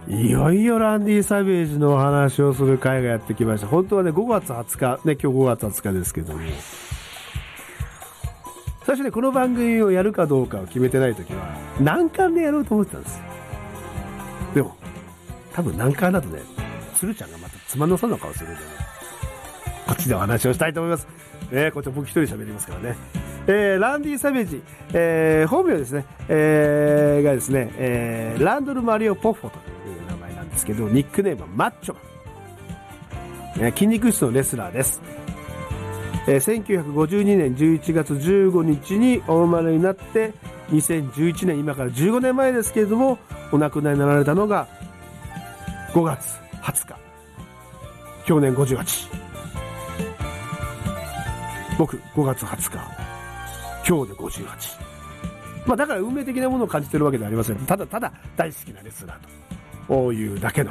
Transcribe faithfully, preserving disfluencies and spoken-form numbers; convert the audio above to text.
いよいよランディ・サベージのお話をする回がやってきました。本当はね、ごがつはつか、ね、今日ごがつはつかですけども、最初ね、この番組をやるかどうかを決めてないときは、難関でやろうと思ってたんです。でも、多分難関だとね、鶴ちゃんがまたつまんなそうな顔するんでね、こっちでお話をしたいと思います。ね、こっちは僕一人喋りますからね。えー、ランディ・サベージ、えー、本名ですね、えー、がですね、えー、ランドル・マリオ・ポッフォという名前なんですけど、ニックネームはマッチョマン。えー、筋肉質のレスラーです。えー、せんきゅうひゃくごじゅうにねんじゅういちがつじゅうごにちにお生まれになって、にせんじゅういちねん、今からじゅうごねんまえですけれども、お亡くなりになられたのがごがつはつか。去年ごじゅうはち。僕、ごがつはつか。今日でごじゅうはち。まあだから運命的なものを感じてるわけではありません。ただただ大好きなレスラーというだけの